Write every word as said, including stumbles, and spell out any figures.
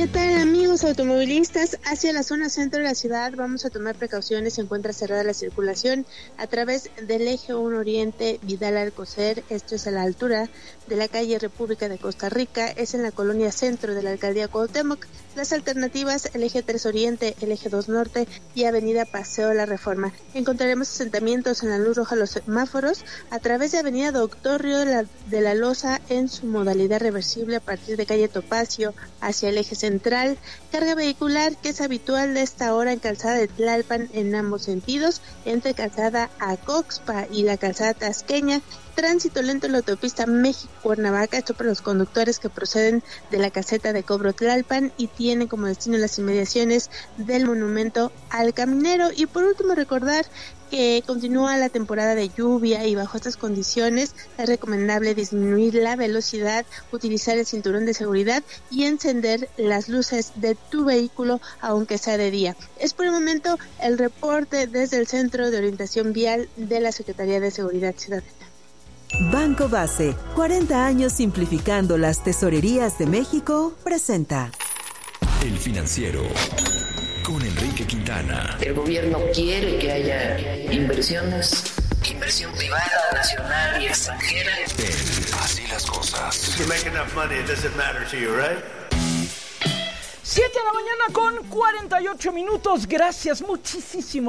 ¿Qué tal, amigos automovilistas? Hacia la zona centro de la ciudad vamos a tomar precauciones. Se encuentra cerrada la circulación a través del eje uno Oriente Vidal Alcocer. Esto es a la altura de la calle República de Costa Rica. Es en la colonia centro de la alcaldía Cuauhtémoc. Las alternativas, el eje tres Oriente, el eje dos Norte y avenida Paseo de la Reforma. Encontraremos asentamientos en la luz roja, los semáforos, a través de avenida Doctor Río de la, de la Loza en su modalidad reversible a partir de calle Topacio hacia el eje central. Carga vehicular que es habitual de esta hora en calzada de Tlalpan en ambos sentidos, entre calzada Acoxpa y la calzada Tasqueña. Tránsito lento en la autopista México-Cuernavaca, esto para los conductores que proceden de la caseta de cobro Tlalpan y tienen como destino las inmediaciones del monumento al caminero. Y por último, recordar que continúa la temporada de lluvia y bajo estas condiciones es recomendable disminuir la velocidad, utilizar el cinturón de seguridad y encender las luces de tu vehículo aunque sea de día. Es por el momento el reporte desde el Centro de Orientación Vial de la Secretaría de Seguridad Ciudadana. Banco Base, cuarenta años simplificando las tesorerías de México, presenta El Financiero con Enrique Quintana. El gobierno quiere que haya inversiones, inversión privada, nacional y extranjera. En Así las Cosas. You make enough money, it doesn't matter to you, right? siete de la mañana con cuarenta y ocho minutos. Gracias muchísimo.